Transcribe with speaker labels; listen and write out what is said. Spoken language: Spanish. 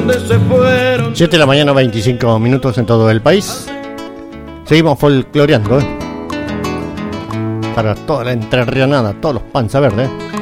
Speaker 1: dónde se fueron.
Speaker 2: 7 de la mañana, 25 minutos en todo el país. Seguimos folcloreando, para toda la entrerrianada, todos los panza verdes.